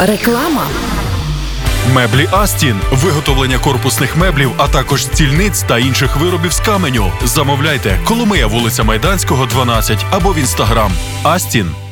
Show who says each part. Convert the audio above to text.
Speaker 1: Реклама.
Speaker 2: Меблі Астін. Виготовлення корпусних меблів, а також стільниць та інших виробів з каменю. Замовляйте. Коломия, вулиця Майданського, 12 або в Інстаграм. Астін.